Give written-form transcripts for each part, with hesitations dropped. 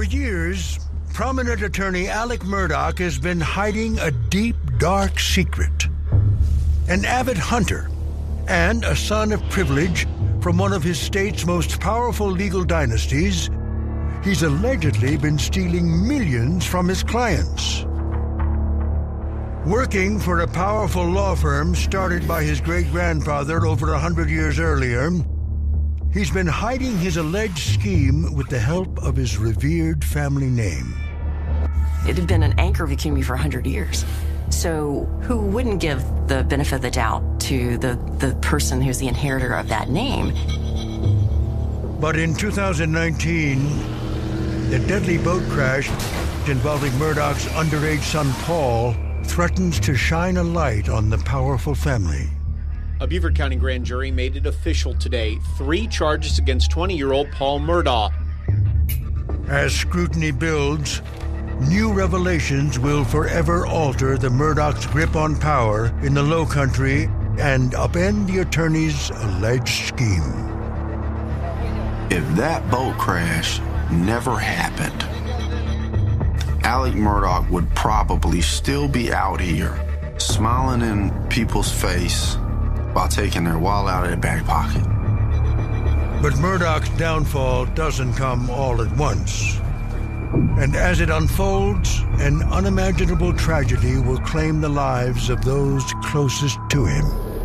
For years, prominent attorney Alec Murdaugh has been hiding a deep, dark secret. An avid hunter and a son of privilege from one of his state's most powerful legal dynasties, he's allegedly been stealing millions from his clients. Working for a powerful law firm started by his great-grandfather over 100 years earlier, he's been hiding his alleged scheme with the help of his revered family name. It had been an anchor of Ikumi for 100 years. So who wouldn't give the benefit of the doubt to the person who's the inheritor of that name? But in 2019, the deadly boat crash involving Murdaugh's underage son Paul threatens to shine a light on the powerful family. A Beaver County grand jury made it official today. 3 charges against 20-year-old Paul Murdaugh. As scrutiny builds, new revelations will forever alter the Murdaugh's grip on power in the Low Country and upend the attorney's alleged scheme. If that boat crash never happened, Alec Murdaugh would probably still be out here, smiling in people's face while taking their wallet out of their back pocket. But Murdaugh's downfall doesn't come all at once. And as it unfolds, an unimaginable tragedy will claim the lives of those closest to him.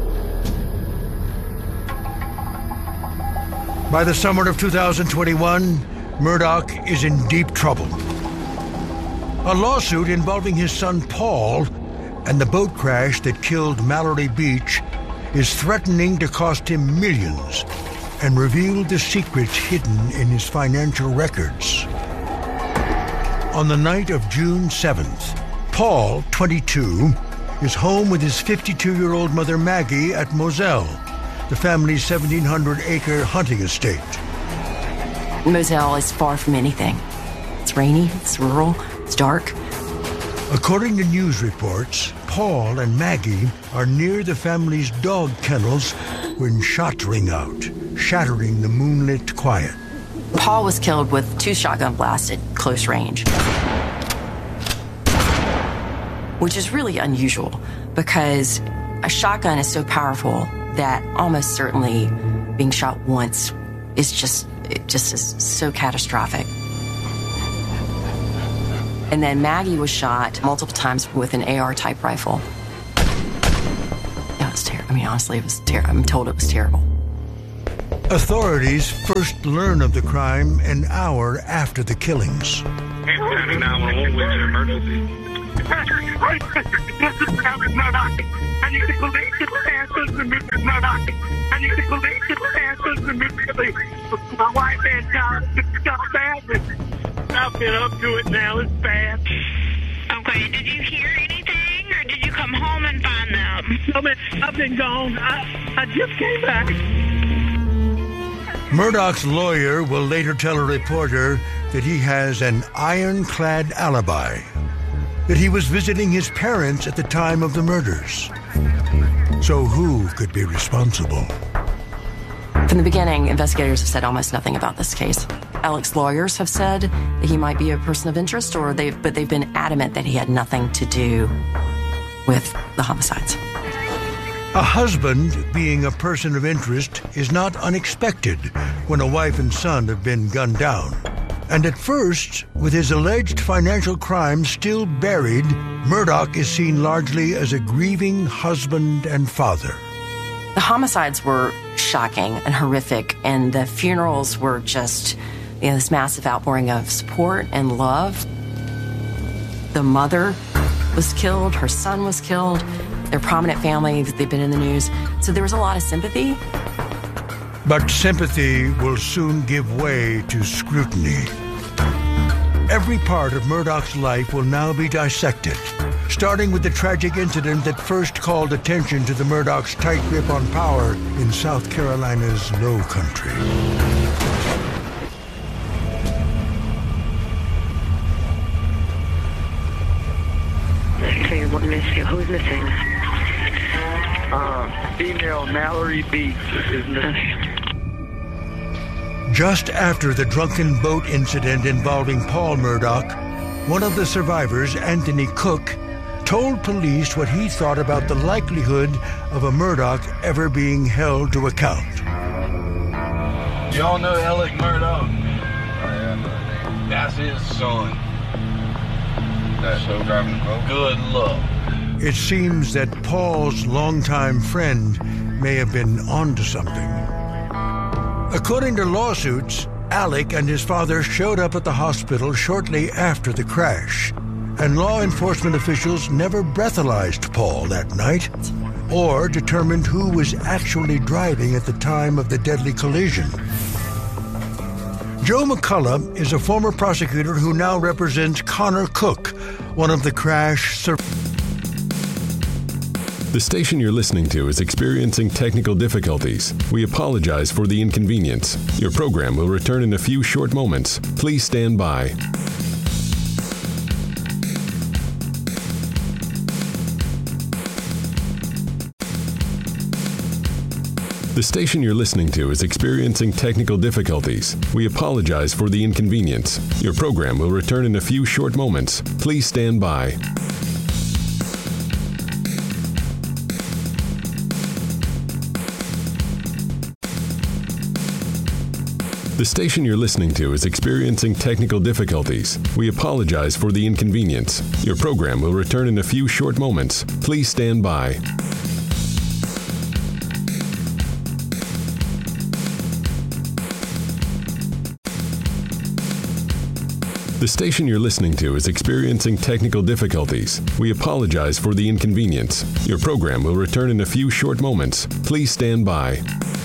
By the summer of 2021, Murdaugh is in deep trouble. A lawsuit involving his son Paul and the boat crash that killed Mallory Beach is threatening to cost him millions and reveal the secrets hidden in his financial records. On the night of June 7th, Paul, 22, is home with his 52-year-old mother Maggie at Moselle, the family's 1,700-acre hunting estate. Moselle is far from anything. It's rainy, it's rural, it's dark. According to news reports, Paul and Maggie are near the family's dog kennels when shots ring out, shattering the moonlit quiet. Paul was killed with 2 shotgun blasts at close range, which is really unusual because a shotgun is so powerful that almost certainly being shot once is just so catastrophic. And then Maggie was shot multiple times with an AR-type rifle. Yeah, it was terrible. I mean, honestly, it was terrible. I'm told it was terrible. Authorities first learn of the crime an hour after the killings. 911, what's your emergency? This is Alec Murdaugh. I need the police to answers immediately. I need the police to answers immediately. My wife and child got badly. I've been up to it now. It's bad. Okay, did you hear anything, or did you come home and find them? No, man, I've been gone. I just came back. Murdaugh's lawyer will later tell a reporter that he has an ironclad alibi, that he was visiting his parents at the time of the murders. So who could be responsible? From the beginning, investigators have said almost nothing about this case. Alec's lawyers have said that he might be a person of interest, but they've been adamant that he had nothing to do with the homicides. A husband being a person of interest is not unexpected when a wife and son have been gunned down. And at first, with his alleged financial crimes still buried, Murdaugh is seen largely as a grieving husband and father. The homicides were shocking and horrific, and the funerals were just this massive outpouring of support and love. The mother was killed, her son was killed, their prominent family, they've been in the news. So there was a lot of sympathy. But sympathy will soon give way to scrutiny. Every part of Murdaugh's life will now be dissected, starting with the tragic incident that first called attention to the Murdaugh's tight grip on power in South Carolina's Low Country. Okay, what missing? Who's missing? Female Mallory Beach is missing. Just after the drunken boat incident involving Paul Murdaugh, one of the survivors, Anthony Cook, told police what he thought about the likelihood of a Murdaugh ever being held to account. Y'all know Alec Murdaugh? Oh, yeah. That's his son. That's so driving the boat? Good luck. It seems that Paul's longtime friend may have been onto something. According to lawsuits, Alec and his father showed up at the hospital shortly after the crash, and law enforcement officials never breathalyzed Paul that night or determined who was actually driving at the time of the deadly collision. Joe McCullough is a former prosecutor who now represents Connor Cook, one of the crash survivors. The station you're listening to is experiencing technical difficulties. We apologize for the inconvenience. Your program will return in a few short moments. Please stand by. The station you're listening to is experiencing technical difficulties. We apologize for the inconvenience. Your program will return in a few short moments. Please stand by. The station you're listening to is experiencing technical difficulties. We apologize for the inconvenience. Your program will return in a few short moments. Please stand by. The station you're listening to is experiencing technical difficulties. We apologize for the inconvenience. Your program will return in a few short moments. Please stand by.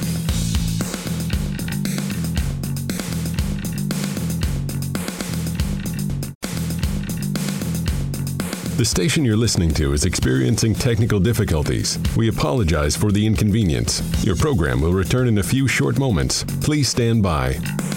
The station you're listening to is experiencing technical difficulties. We apologize for the inconvenience. Your program will return in a few short moments. Please stand by.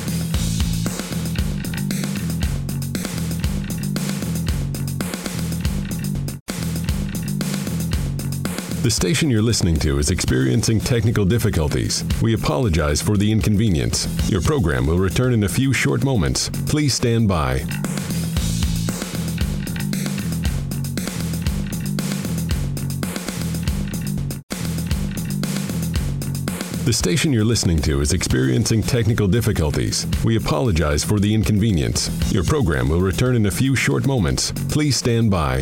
The station you're listening to is experiencing technical difficulties. We apologize for the inconvenience. Your program will return in a few short moments. Please stand by. The station you're listening to is experiencing technical difficulties. We apologize for the inconvenience. Your program will return in a few short moments. Please stand by.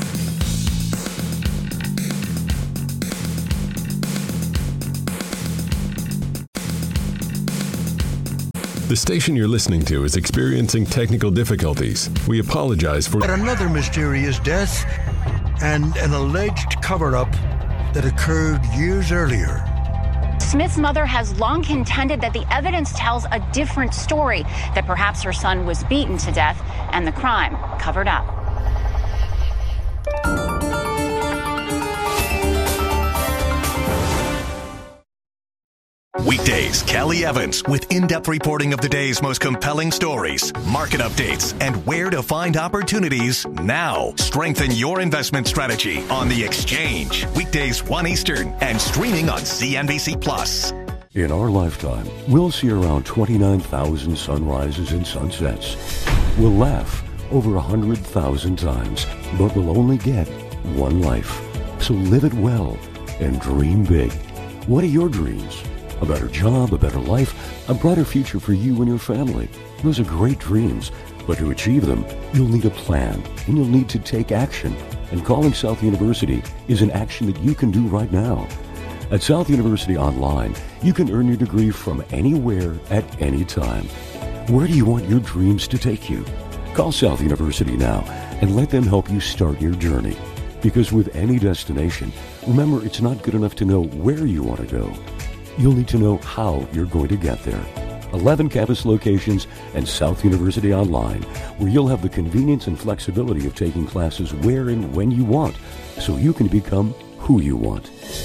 The station you're listening to is experiencing technical difficulties. We apologize for another mysterious death and an alleged cover-up that occurred years earlier. Smith's mother has long contended that the evidence tells a different story, that perhaps her son was beaten to death and the crime covered up. Weekdays, Kelly Evans with in-depth reporting of the day's most compelling stories, market updates, and where to find opportunities now. Strengthen your investment strategy on The Exchange. Weekdays 1 Eastern and streaming on CNBC+. In our lifetime, we'll see around 29,000 sunrises and sunsets. We'll laugh over 100,000 times, but we'll only get one life. So live it well and dream big. What are your dreams? A better job, a better life, a brighter future for you and your family. Those are great dreams, but to achieve them, you'll need a plan, and you'll need to take action. And calling South University is an action that you can do right now. At South University Online, you can earn your degree from anywhere at any time. Where do you want your dreams to take you? Call South University now and let them help you start your journey. Because with any destination, remember, it's not good enough to know where you want to go. You'll need to know how you're going to get there. 11 campus locations and South University Online, where you'll have the convenience and flexibility of taking classes where and when you want, so you can become who you want.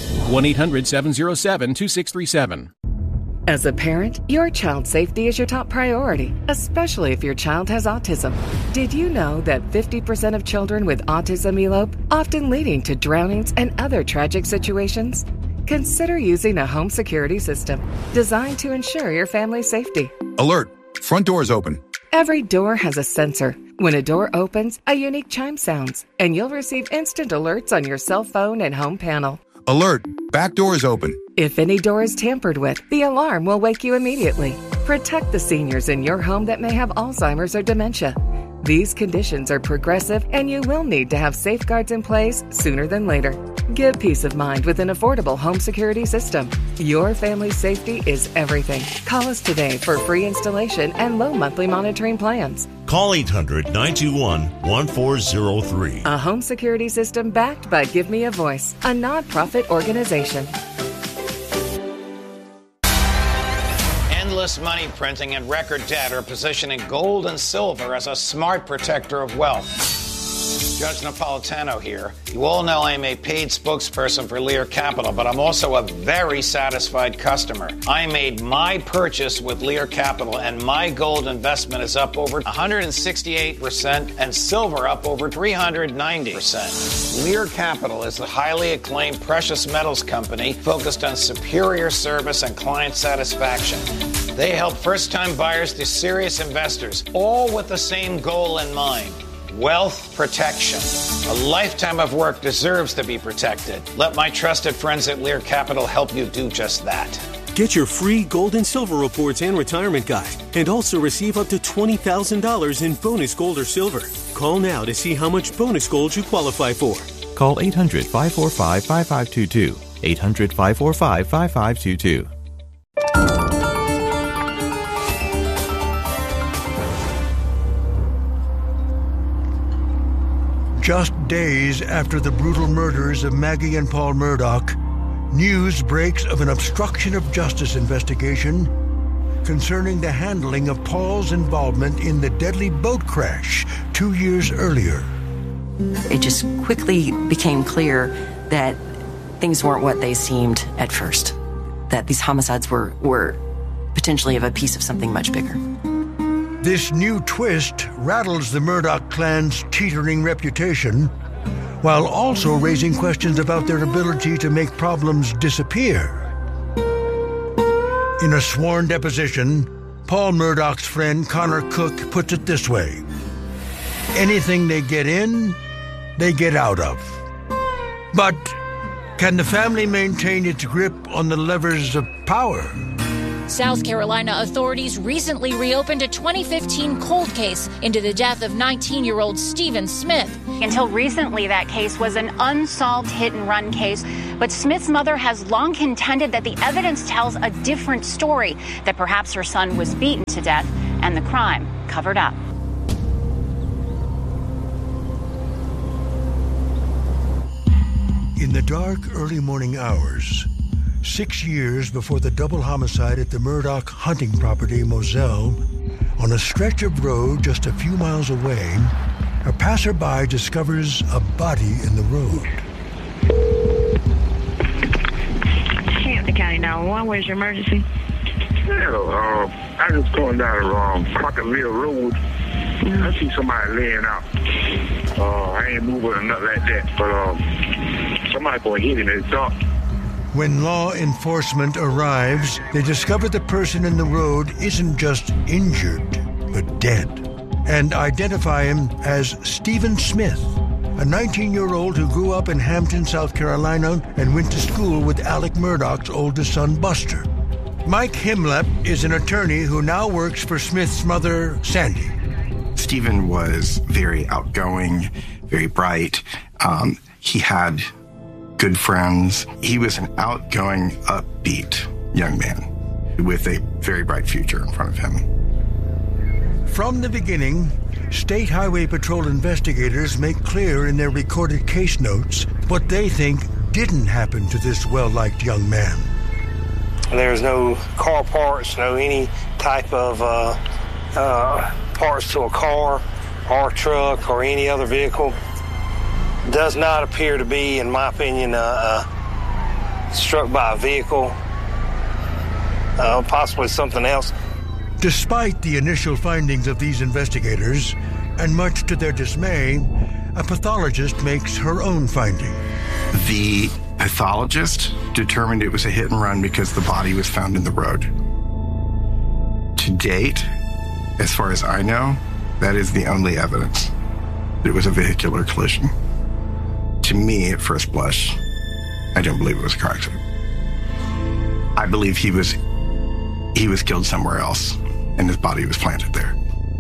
1-800-707-2637. As a parent, your child's safety is your top priority, especially if your child has autism. Did you know that 50% of children with autism elope, often leading to drownings and other tragic situations? Consider using a home security system designed to ensure your family's safety. Alert! Front door is open. Every door has a sensor. When a door opens, a unique chime sounds, and you'll receive instant alerts on your cell phone and home panel. Alert! Back door is open. If any door is tampered with, the alarm will wake you immediately. Protect the seniors in your home that may have Alzheimer's or dementia. These conditions are progressive, and you will need to have safeguards in place sooner than later. Give peace of mind with an affordable home security system. Your family's safety is everything. Call us today for free installation and low monthly monitoring plans. Call 800-921-1403. A home security system backed by Give Me a Voice, a nonprofit organization. Endless money printing and record debt are positioning gold and silver as a smart protector of wealth. Judge Napolitano here. You all know I'm a paid spokesperson for Lear Capital, but I'm also a very satisfied customer. I made my purchase with Lear Capital, and my gold investment is up over 168% and silver up over 390%. Lear Capital is the highly acclaimed precious metals company focused on superior service and client satisfaction. They help first-time buyers to serious investors, all with the same goal in mind. Wealth protection. A lifetime of work deserves to be protected. Let my trusted friends at Lear Capital help you do just that. Get your free gold and silver reports and retirement guide, and also receive up to $20,000 in bonus gold or silver. Call now to see how much bonus gold you qualify for. Call 800-545-5522. 800-545-5522. Just days after the brutal murders of Maggie and Paul Murdaugh, news breaks of an obstruction of justice investigation concerning the handling of Paul's involvement in the deadly boat crash 2 years earlier. It just quickly became clear that things weren't what they seemed at first, that these homicides were potentially of a piece of something much bigger. This new twist rattles the Murdaugh clan's teetering reputation, while also raising questions about their ability to make problems disappear. In a sworn deposition, Paul Murdaugh's friend Connor Cook puts it this way: anything they get in, they get out of. But can the family maintain its grip on the levers of power? South Carolina authorities recently reopened a 2015 cold case into the death of 19-year-old Stephen Smith. Until recently, that case was an unsolved hit-and-run case, but Smith's mother has long contended that the evidence tells a different story, that perhaps her son was beaten to death and the crime covered up. In the dark, early morning hours, 6 years before the double homicide at the Murdaugh hunting property, Moselle, on a stretch of road just a few miles away, a passerby discovers a body in the road. Hampton County 911, where's your emergency? Yeah, I just going down Crocodile Road. I see somebody laying out. I ain't moving or nothing like that, but somebody going to hit him in the dark. When law enforcement arrives, they discover the person in the road isn't just injured, but dead, and identify him as Stephen Smith, a 19-year-old who grew up in Hampton, South Carolina, and went to school with Alec Murdaugh's oldest son, Buster. Mike Himlep is an attorney who now works for Smith's mother, Sandy. Stephen was very outgoing, very bright. He had good friends. He was an outgoing, upbeat young man with a very bright future in front of him. From the beginning, State Highway Patrol investigators make clear in their recorded case notes what they think didn't happen to this well-liked young man. There's no car parts, no any type of parts to a car or truck or any other vehicle. Does not appear to be, in my opinion, struck by a vehicle, possibly something else. Despite the initial findings of these investigators, and much to their dismay, a pathologist makes her own finding. The pathologist determined it was a hit and run because the body was found in the road. To date, as far as I know, that is the only evidence that it was a vehicular collision. To me, at first blush, I don't believe it was a car accident. I believe he was killed somewhere else, and his body was planted there.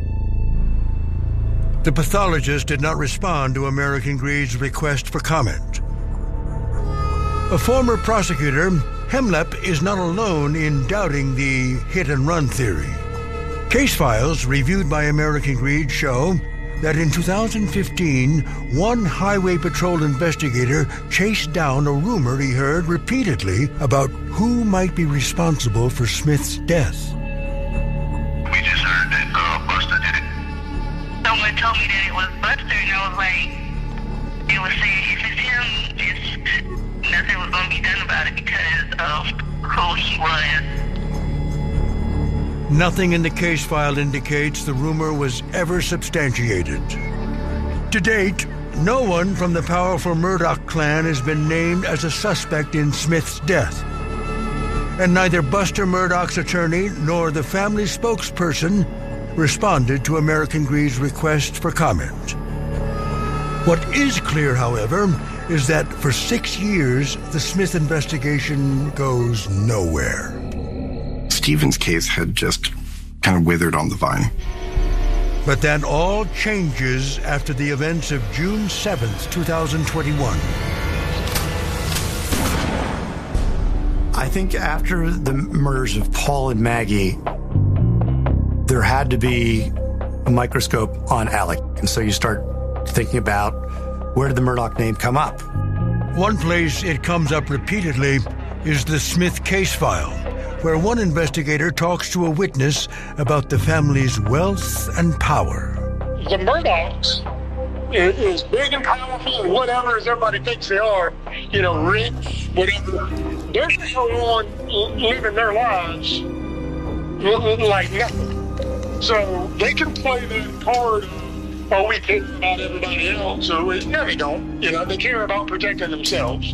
The pathologist did not respond to American Greed's request for comment. A former prosecutor, Hemlep is not alone in doubting the hit-and-run theory. Case files reviewed by American Greed show that in 2015, one highway patrol investigator chased down a rumor he heard repeatedly about who might be responsible for Smith's death. We just heard that Buster did it. Someone told me that it was Buster, and I was like, it was saying if it's him, nothing was going to be done about it because of who he was. Nothing in the case file indicates the rumor was ever substantiated. To date, no one from the powerful Murdaugh clan has been named as a suspect in Smith's death. And neither Buster Murdaugh's attorney nor the family spokesperson responded to American Greed's request for comment. What is clear, however, is that for 6 years, the Smith investigation goes nowhere. Stephen's case had just kind of withered on the vine. But that all changes after the events of June 7th, 2021. I think after the murders of Paul and Maggie, there had to be a microscope on Alec. And so you start thinking about, where did the Murdaugh name come up? One place it comes up repeatedly is the Smith case file, where one investigator talks to a witness about the family's wealth and power. The Murdaughs is big and powerful and whatever as everybody thinks they are, rich, whatever. They're just on living their lives like nothing. So they can play that card of, we care about everybody else. So no, they don't. They care about protecting themselves.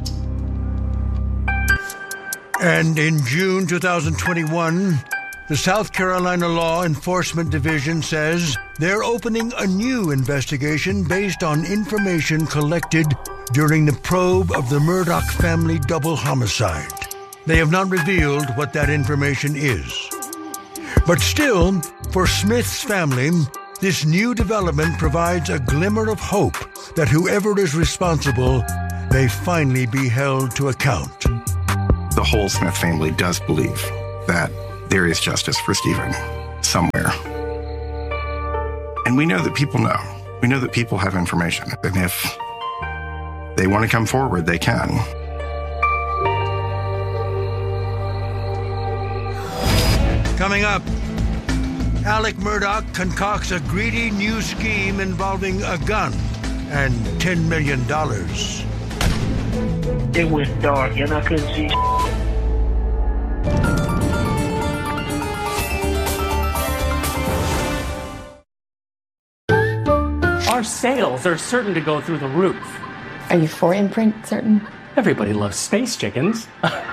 And in June 2021, the South Carolina Law Enforcement Division says they're opening a new investigation based on information collected during the probe of the Murdaugh family double homicide. They have not revealed what that information is. But still, for Smith's family, this new development provides a glimmer of hope that whoever is responsible may finally be held to account. The whole Smith family does believe that there is justice for Stephen somewhere. And we know that people know. We know that people have information. And if they want to come forward, they can. Coming up, Alec Murdaugh concocts a greedy new scheme involving a gun and $10 million. It went dark and I couldn't see. Our sales are certain to go through the roof. Are you for Imprint certain? Everybody loves space chickens.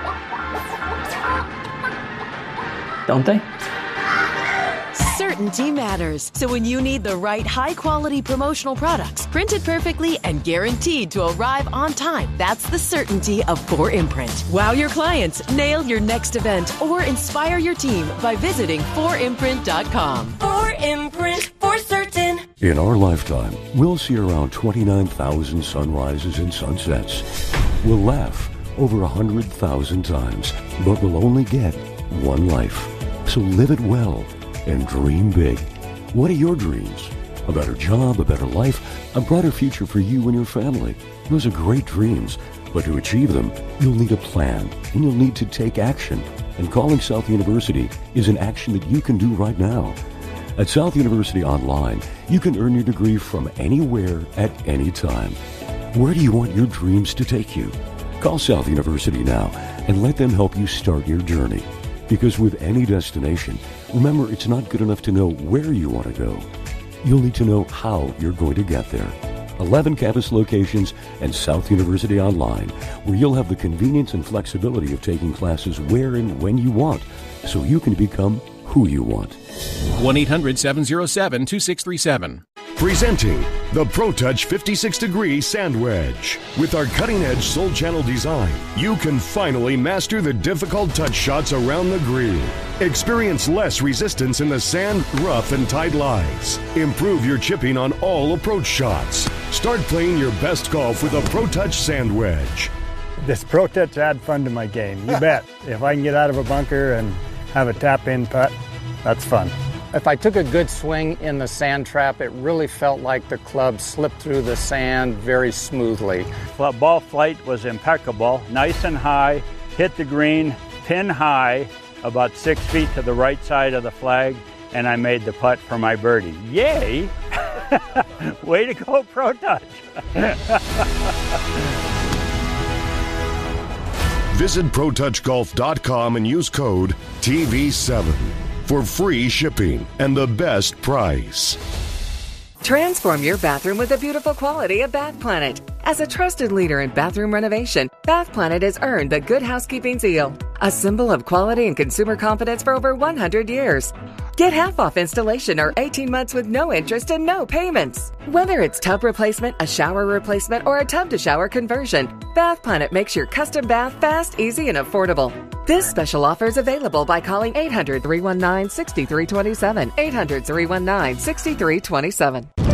Don't they? Certainty matters. So when you need the right high-quality promotional products, printed perfectly and guaranteed to arrive on time, that's the certainty of 4imprint. Wow your clients, nail your next event, or inspire your team by visiting 4imprint.com. 4imprint, for certain. In our lifetime, we'll see around 29,000 sunrises and sunsets. We'll laugh over 100,000 times, but we'll only get one life. So live it well and dream big. What are your dreams? A better job, a better life, a brighter future for you and your family. Those are great dreams, but to achieve them, you'll need a plan, and you'll need to take action. And calling South University is an action that you can do right now. At South University Online, you can earn your degree from anywhere at any time. Where do you want your dreams to take you? Call South University now and let them help you start your journey. Because with any destination, remember, it's not good enough to know where you want to go. You'll need to know how you're going to get there. 11 campus locations and South University Online, where you'll have the convenience and flexibility of taking classes where and when you want, so you can become who you want. 1-800-707-2637. Presenting the ProTouch 56-degree Sand Wedge. With our cutting-edge Soul Channel design, you can finally master the difficult touch shots around the green. Experience less resistance in the sand, rough, and tight lies. Improve your chipping on all approach shots. Start playing your best golf with a ProTouch Sand Wedge. This ProTouch add fun to my game, you bet. If I can get out of a bunker and have a tap-in putt, that's fun. If I took a good swing in the sand trap, it really felt like the club slipped through the sand very smoothly. Ball flight was impeccable, nice and high, hit the green, pin high, about 6 feet to the right side of the flag, and I made the putt for my birdie. Yay! Way to go, ProTouch! Visit ProTouchGolf.com and use code TV7 for free shipping and the best price. Transform your bathroom with the beautiful quality of Bath Planet. As a trusted leader in bathroom renovation, Bath Planet has earned the Good Housekeeping seal, a symbol of quality and consumer confidence for over 100 years. Get half off installation or 18 months with no interest and no payments. Whether it's tub replacement, a shower replacement, or a tub-to-shower conversion, Bath Planet makes your custom bath fast, easy, and affordable. This special offer is available by calling 800-319-6327, 800-319-6327.